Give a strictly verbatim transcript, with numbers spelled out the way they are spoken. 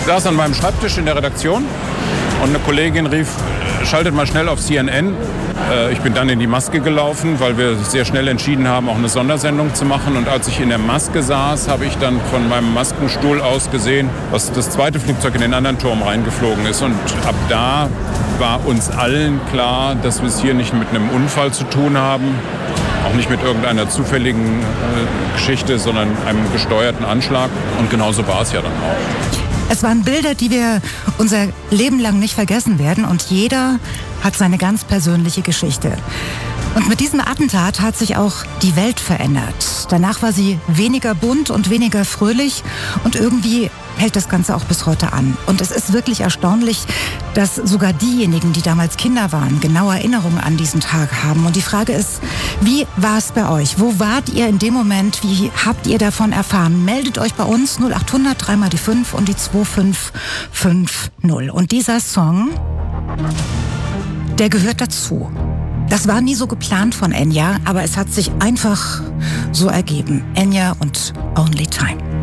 saß an meinem Schreibtisch in der Redaktion und eine Kollegin rief, schaltet mal schnell auf C N N. Ich bin dann in die Maske gelaufen, weil wir sehr schnell entschieden haben, auch eine Sondersendung zu machen. Und als ich in der Maske saß, habe ich dann von meinem Maskenstuhl aus gesehen, dass das zweite Flugzeug in den anderen Turm reingeflogen ist. Und ab da war uns allen klar, dass wir es hier nicht mit einem Unfall zu tun haben, auch nicht mit irgendeiner zufälligen äh, Geschichte, sondern einem gesteuerten Anschlag. Und genauso war es ja dann auch. Es waren Bilder, die wir unser Leben lang nicht vergessen werden, und jeder hat seine ganz persönliche Geschichte. Und mit diesem Attentat hat sich auch die Welt verändert. Danach war sie weniger bunt und weniger fröhlich, und irgendwie hält das Ganze auch bis heute an. Und es ist wirklich erstaunlich, dass sogar diejenigen, die damals Kinder waren, genaue Erinnerungen an diesen Tag haben. Und die Frage ist, wie war es bei euch? Wo wart ihr in dem Moment? Wie habt ihr davon erfahren? Meldet euch bei uns null acht hundert, drei mal die fünf und die zwei fünf fünf null. Und dieser Song, der gehört dazu. Das war nie so geplant von Enya, aber es hat sich einfach so ergeben. Enya und Only Time.